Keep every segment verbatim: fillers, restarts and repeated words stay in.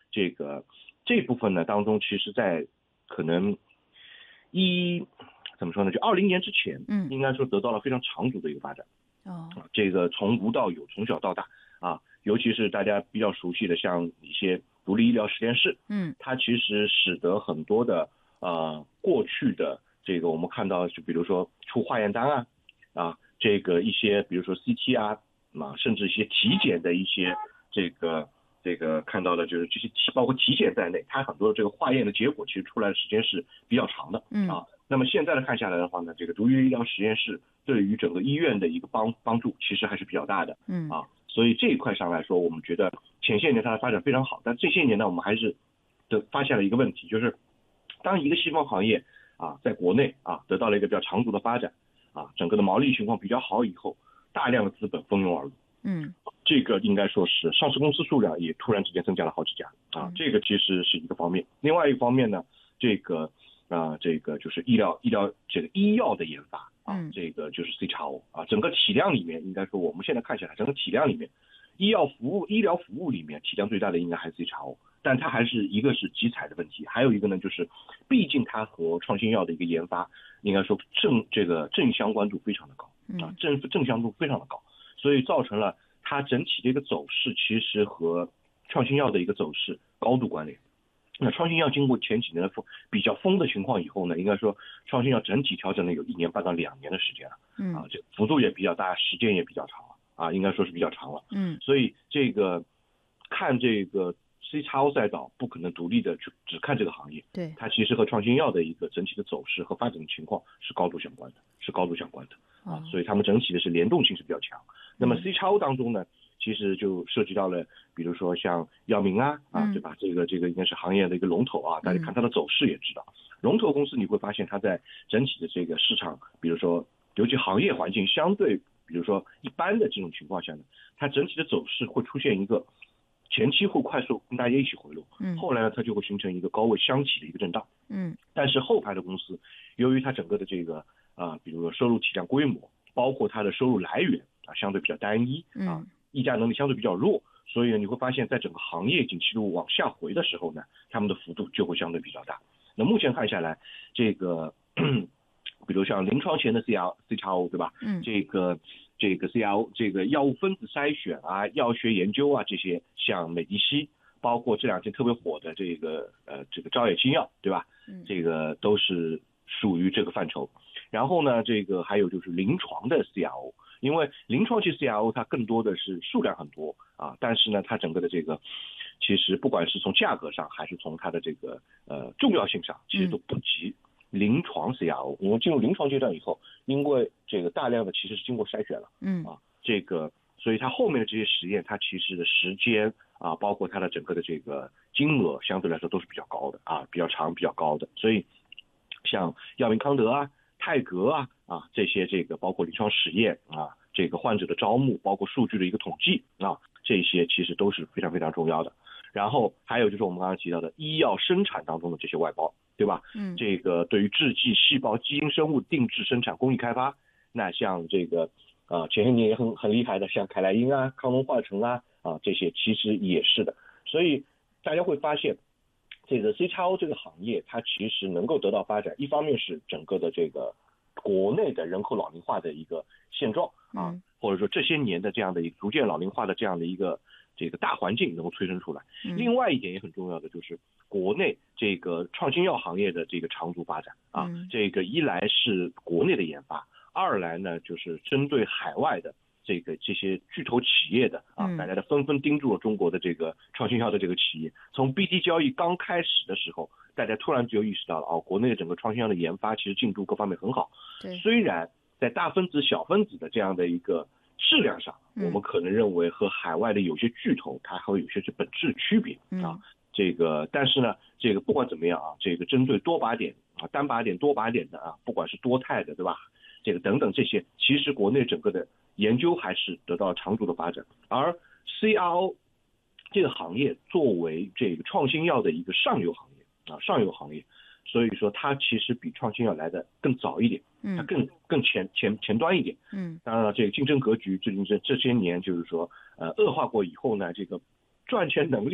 这个这部分呢当中，其实在可能一怎么说呢，就二零年之前， 嗯， 应该说得到了非常长足的一个发展。 哦， 这个从无到有，从小到大啊，尤其是大家比较熟悉的像一些独立医疗实验室， 嗯， 它其实使得很多的呃过去的这个我们看到，就比如说出化验单啊啊，这个一些比如说 C T 啊啊，甚至一些体检的一些这个这个看到的就是这些体包括体检在内，它很多这个化验的结果其实出来的时间是比较长的， 嗯啊。那么现在的看下来的话呢，这个独立医疗实验室对于整个医院的一个帮帮助其实还是比较大的， 嗯啊，所以这一块上来说，我们觉得前些年它的发展非常好，但这些年呢，我们还是的发现了一个问题，就是当一个西方行业啊在国内啊得到了一个比较长足的发展啊，整个的毛利情况比较好以后，大量的资本蜂拥而入， 嗯， 这个应该说是上市公司数量也突然之间增加了好几家啊，这个其实是一个方面。另外一个方面呢，这个啊、呃，这个就是医疗医疗这个医药的研发啊， 嗯， 这个就是 C X O 啊，整个体量里面应该说我们现在看起来，整个体量里面，医药服务医疗服务里面体量最大的应该还是 C X O， 但它还是一个是集采的问题，还有一个呢就是，毕竟它和创新药的一个研发，应该说正这个正相关度非常的高啊，正正相度非常的高，所以造成了它整体的一个走势其实和创新药的一个走势高度关联。那创新药经过前几年的比较疯的情况以后呢，应该说创新药整体调整了有一年半到两年的时间了，嗯啊，这幅度也比较大，时间也比较长了啊，应该说是比较长了，嗯，所以这个看这个 C X O 赛道不可能独立的去只看这个行业， 对， 它其实和创新药的一个整体的走势和发展的情况是高度相关的，是高度相关的啊，所以他们整体的是联动性是比较强。那么 C X O 当中呢？其实就涉及到了，比如说像药明啊，啊，对吧？这个这个应该是行业的一个龙头啊，大家看它的走势也知道，龙头公司你会发现它在整体的这个市场，比如说尤其行业环境相对，比如说一般的这种情况下呢，它整体的走势会出现一个前期会快速跟大家一起回落，嗯，后来呢它就会形成一个高位箱体的一个震荡，嗯，但是后排的公司由于它整个的这个啊、呃，比如说收入体量规模，包括它的收入来源啊，相对比较单一啊。议价能力相对比较弱，所以呢，你会发现在整个行业景气度往下回的时候呢，他们的幅度就会相对比较大。那目前看下来，这个比如像临床前的 C R C X O 对吧？嗯，这个这个 C R O 这个药物分子筛选啊、药学研究啊这些，像美迪西，包括这两天特别火的这个呃这个朝野新药对吧？嗯，这个都是属于这个范畴。然后呢，这个还有就是临床的 C R O。因为临床期 C R O 它更多的是数量很多啊，但是呢，它整个的这个其实不管是从价格上还是从它的这个呃重要性上，其实都不及临床 C R O。因为进入临床阶段以后，因为这个大量的其实是经过筛选了，嗯啊，这个所以它后面的这些实验，它其实的时间啊，包括它的整个的这个金额相对来说都是比较高的啊，比较长比较高的。所以像药明康德啊、泰格啊。啊，这些这个包括临床实验啊，这个患者的招募，包括数据的一个统计啊，这些其实都是非常非常重要的。然后还有就是我们刚刚提到的医药生产当中的这些外包，对吧？嗯，这个对于制剂、细胞、基因生物定制生产、工艺开发，那像这个呃前些年也很很厉害的，像凯莱因啊、康龙化成啊啊这些其实也是的。所以大家会发现，这个 C X O 这个行业它其实能够得到发展，一方面是整个的这个。国内的人口老龄化的一个现状啊，或者说这些年的这样的一个逐渐老龄化的这样的一个这个大环境能够催生出来。另外一点也很重要的就是国内这个创新药行业的这个长足发展啊，这个一来是国内的研发，二来呢就是针对海外的这个这些巨头企业的啊，大家都纷纷盯住了中国的这个创新药的这个企业。从 B D 交易刚开始的时候，大家突然就意识到了哦，国内的整个创新药的研发其实进度各方面很好。对，虽然在大分子、小分子的这样的一个质量上，嗯、我们可能认为和海外的有些巨头它还会有些本质区别啊。嗯、这个，但是呢，这个不管怎么样啊，这个针对多靶点啊、单靶点、多靶点的啊，不管是多肽的，对吧？这个等等这些，其实国内整个的研究还是得到长足的发展。而 C R O 这个行业作为这个创新药的一个上游行业啊，上游行业。所以说它其实比创新药来的更早一点，它更更前前前端一点。嗯，当然了，这个竞争格局最近这这些年就是说，呃，恶化过以后呢，这个赚钱能力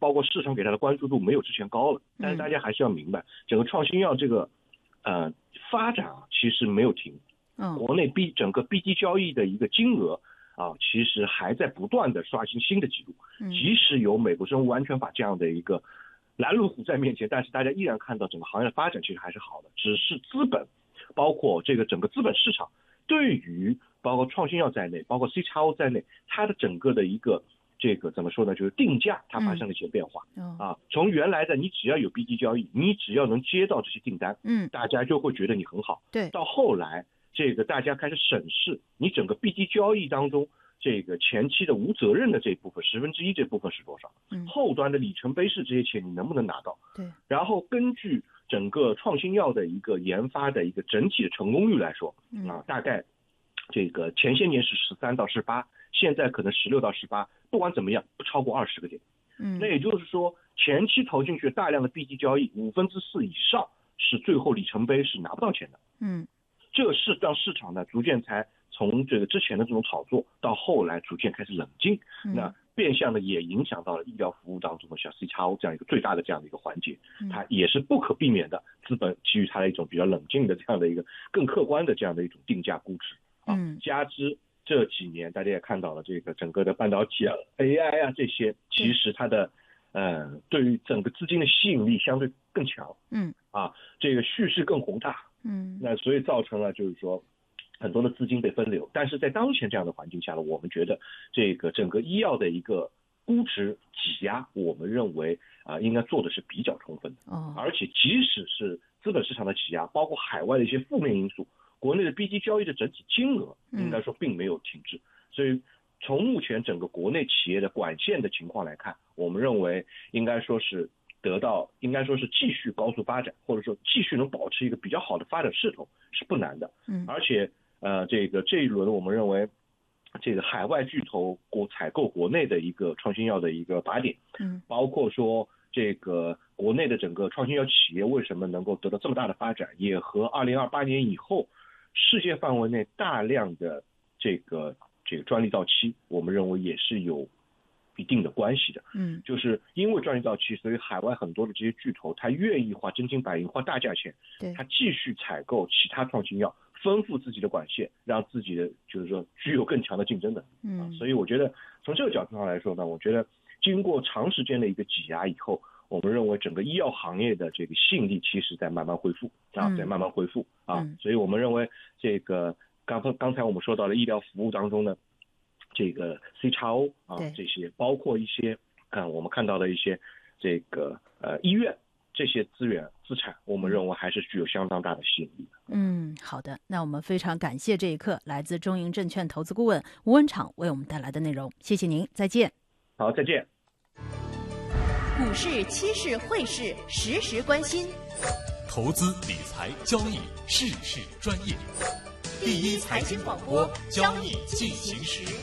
包括市场给它的关注度没有之前高了。但是大家还是要明白，整个创新药这个呃发展啊，其实没有停。嗯，国内 B 整个 B D 交易的一个金额啊，其实还在不断的刷新新的纪录。即使有美国生物安全法这样的一个拦路虎在面前，但是大家依然看到整个行业的发展其实还是好的，只是资本，包括这个整个资本市场对于包括创新药在内，包括 C X O 在内，它的整个的一个这个怎么说呢，就是定价它发生了一些变化。嗯、啊，从原来的你只要有 B D 交易，你只要能接到这些订单，嗯，大家就会觉得你很好。对，到后来这个大家开始审视你整个 B D 交易当中这个前期的无责任的这一部分十分之一这部分是多少？嗯，后端的里程碑式这些钱你能不能拿到？对，然后根据整个创新药的一个研发的一个整体的成功率来说，啊，大概这个前些年是十三到十八，现在可能十六到十八，不管怎么样不超过二十个点。嗯，那也就是说前期投进去大量的 B D 交易五分之四以上是最后里程碑是拿不到钱的。嗯，这是让市场呢逐渐才从这个之前的这种炒作到后来逐渐开始冷静，嗯、那变相的也影响到了医疗服务当中的像 C X O 这样一个最大的这样的一个环节，它也是不可避免的，资本给予它的一种比较冷静的这样的一个更客观的这样的一种定价估值啊。嗯、加之这几年大家也看到了这个整个的半导体啊、A I 啊这些，其实它的呃对于整个资金的吸引力相对更强，嗯啊，这个叙事更宏大，嗯，那所以造成了就是说很多的资金被分流，但是在当前这样的环境下呢，我们觉得这个整个医药的一个估值挤压，我们认为啊、呃、应该做的是比较充分的，哦，而且即使是资本市场的挤压，包括海外的一些负面因素，国内的 B D 交易的整体金额应该说并没有停滞，嗯、所以从目前整个国内企业的管线的情况来看，我们认为应该说是得到应该说是继续高速发展，或者说继续能保持一个比较好的发展势头是不难的，嗯，而且呃，这个这一轮我们认为，这个海外巨头国采购国内的一个创新药的一个靶点，嗯，包括说这个国内的整个创新药企业为什么能够得到这么大的发展，也和二零二八年以后世界范围内大量的这个这个专利到期，我们认为也是有一定的关系的，嗯，就是因为专利到期，所以海外很多的这些巨头，他愿意花真金白银、花大价钱，对，他继续采购其他创新药。丰富自己的管线，让自己的就是说具有更强的竞争能力。嗯、啊，所以我觉得从这个角度上来说呢，我觉得经过长时间的一个挤压以后，我们认为整个医药行业的这个吸引力其实在慢慢恢复啊，在慢慢恢复啊，嗯、所以我们认为这个刚刚才我们说到了医疗服务当中呢，这个 C X O 啊这些，包括一些嗯我们看到的一些这个呃医院。这些资源资产，我们认为还是具有相当大的吸引力的。 嗯，好的，那我们非常感谢这一刻来自中银证券投资顾问吴文敞为我们带来的内容，谢谢您，再见。 好，再见。 股市、期市、汇市，时时关心。 投资理财交易，事事专业。第一财经广播，交易进行时。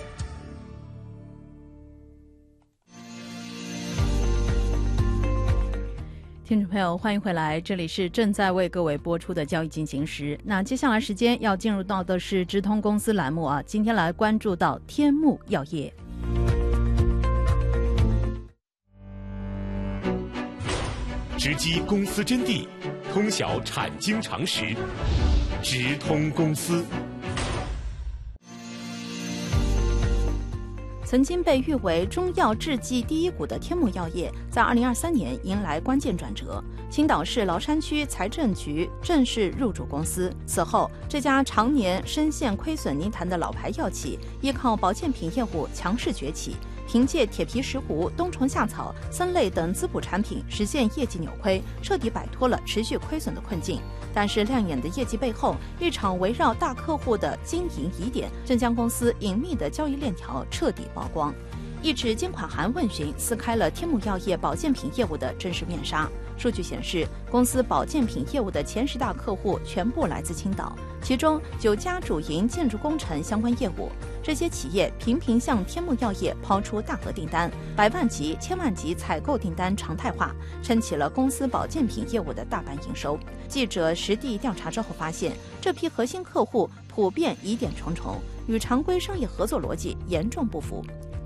听众朋友，欢迎回来，这里是正在为各位播出的交易进行时。那接下来时间要进入到的是直通公司栏目啊，今天来关注到天目药业。 直击公司真谛，通晓产经常识，直通公司。 曾经被誉为中药制剂第一股的天目药业，在二零二三年迎来关键转折。青岛市崂山区财政局正式入驻公司。此后，这家常年深陷亏损泥潭的老牌药企，依靠保健品业务强势崛起，凭借铁皮石斛、冬虫夏草、森类等滋补产品实现业绩扭亏，彻底摆脱了持续亏损的困境。但是亮眼的业绩背后，一场围绕大客户的经营疑点，正将公司隐秘的交易链条彻底曝光。一纸监管函问询撕开了天目药业保健品业务的真实面纱。数据显示，公司保健品业务的前十大客户全部来自青岛，其中九家主营建筑工程相关业务。这些企业频频向天目药业抛出大额订单，百万级、千万级采购订单常态化，撑起了公司保健品业务的大半营收。记者实地调查之后发现，这批核心客户普遍疑点重重，与常规商业合作逻辑严重不符。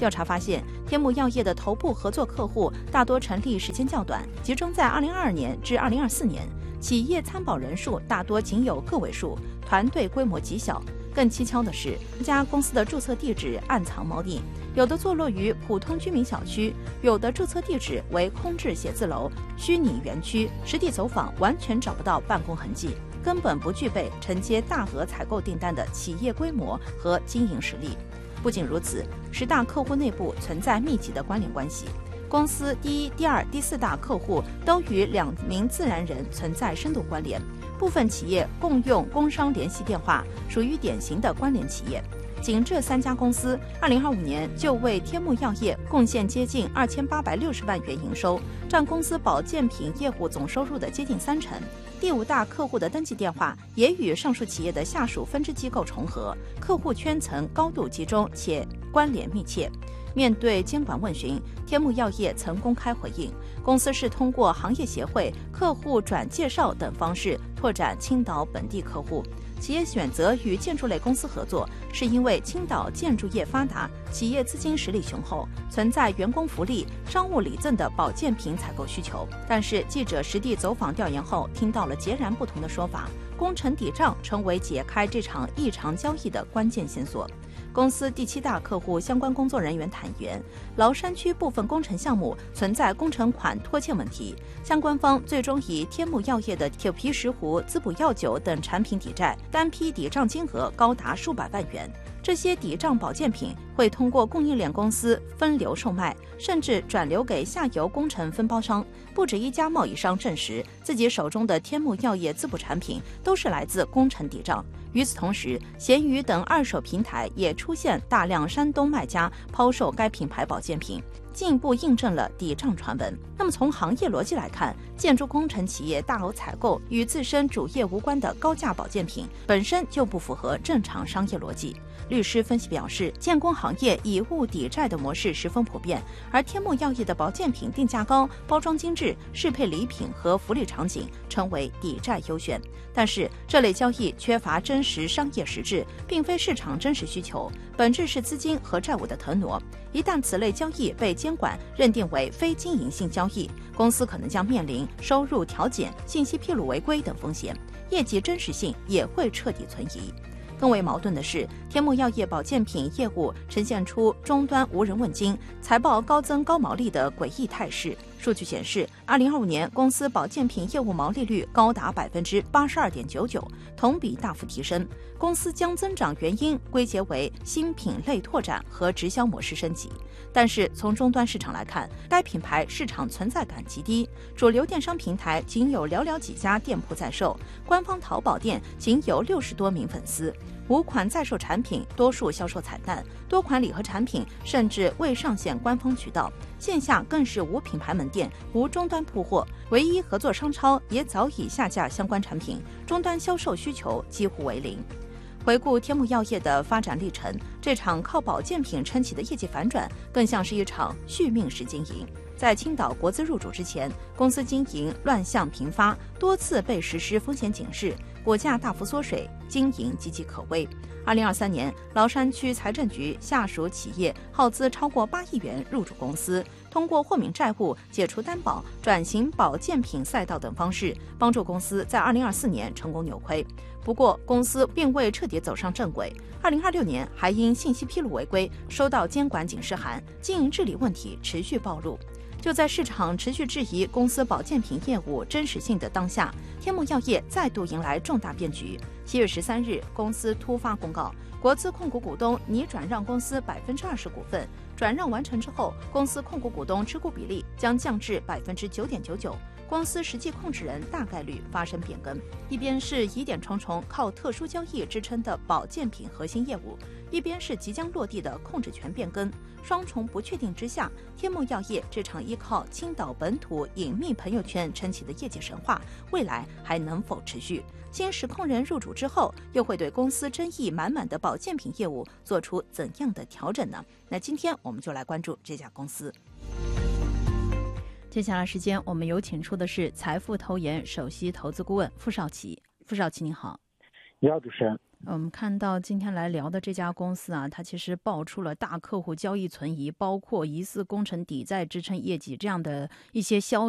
调查发现，天目药业的头部合作客户大多成立时间较短，集中在二零二二年至二零二四年，企业参保人数大多仅有个位数，团队规模极小。更蹊跷的是，这家公司的注册地址暗藏猫腻，有的坐落于普通居民小区，有的注册地址为空置写字楼、虚拟园区，实地走访完全找不到办公痕迹，根本不具备承接大额采购订单的企业规模和经营实力。不仅如此，十大客户内部存在密集的关联关系。公司第一、第二、第四大客户都与两名自然人存在深度关联，部分企业共用工商联系电话，属于典型的关联企业。仅这三家公司，二零二五年就为天目药业贡献接近二千八百六十万元营收，占公司保健品业务总收入的接近三成。第五大客户的登记电话也与上述企业的下属分支机构重合，客户圈层高度集中且关联密切。面对监管问询，天目药业曾公开回应，公司是通过行业协会、客户转介绍等方式拓展青岛本地客户。企业选择与建筑类公司合作，是因为青岛建筑业发达，企业资金实力雄厚，存在员工福利、商务礼赠的保健品采购需求。但是记者实地走访调研后，听到了截然不同的说法，工程抵账成为解开这场异常交易的关键线索。公司第七大客户相关工作人员坦言，崂山区部分工程项目存在工程款拖欠问题，相关方最终以天目药业的铁皮石斛、滋补药酒等产品抵债，单批抵账金额高达数百万元。这些抵账保健品会通过供应链公司分流售卖，甚至转流给下游工程分包商。不止一家贸易商证实，自己手中的天目药业滋补产品都是来自工程抵账。与此同时，闲鱼等二手平台也出现大量山东卖家抛售该品牌保健品，进一步印证了抵账传闻。那么从行业逻辑来看，建筑工程企业大额采购与自身主业无关的高价保健品本身就不符合正常商业逻辑。律师分析表示，建工行业以物抵债的模式十分普遍，而天目药业的保健品定价高、包装精致、适配礼品和福利场景，成为抵债优选。但是这类交易缺乏真实商业实质，并非市场真实需求，本质是资金和债务的腾挪。一旦此类交易被监管认定为非经营性交易，公司可能将面临收入调减、信息披露违规等风险，业绩真实性也会彻底存疑。更为矛盾的是，天目药业保健品业务呈现出终端无人问津、财报高增高毛利的诡异态势。数据显示，二零二五年公司保健品业务毛利率高达百分之八十二点九九，同比大幅提升。公司将增长原因归结为新品类拓展和直销模式升级。但是从终端市场来看，该品牌市场存在感极低，主流电商平台仅有寥寥几家店铺在售，官方淘宝店仅有六十多名粉丝。五款在售产品多数销售惨淡，多款礼盒产品甚至未上线官方渠道，线下更是无品牌门店、无终端铺货，唯一合作商超也早已下架相关产品，终端销售需求几乎为零。回顾天目药业的发展历程，这场靠保健品撑起的业绩反转，更像是一场续命式经营。在青岛国资入主之前，公司经营乱象频发，多次被实施风险警示，股价大幅缩水，经营岌岌可危。二零二三年，崂山区财政局下属企业耗资超过八亿元入主公司，通过豁免债务、解除担保、转型保健品赛道等方式，帮助公司在二零二四年成功扭亏。不过，公司并未彻底走上正轨。二零二六年还因信息披露违规，收到监管警示函，经营治理问题持续暴露。就在市场持续质疑公司保健品业务真实性的当下，天目药业再度迎来重大变局。七月十三日，公司突发公告，国资控股股东拟转让公司百分之二十股份。转让完成之后，公司控股股东持股比例将降至百分之九点九九。公司实际控制人大概率发生变更，一边是疑点重重、靠特殊交易支撑的保健品核心业务，一边是即将落地的控制权变更。双重不确定之下，天目药业这场依靠青岛本土隐秘朋友圈撑起的业绩神话，未来还能否持续？新实控人入主之后，又会对公司争议满满的保健品业务做出怎样的调整呢？那今天我们就来关注这家公司。接下来时间，我们有请出的是财富投研首席投资顾问傅少奇。傅少奇，您好。 你好，主持人。 我们看到今天来聊的这家公司啊，它其实爆出了大客户交易存疑，包括疑似工程抵债支撑业绩这样的一些消息。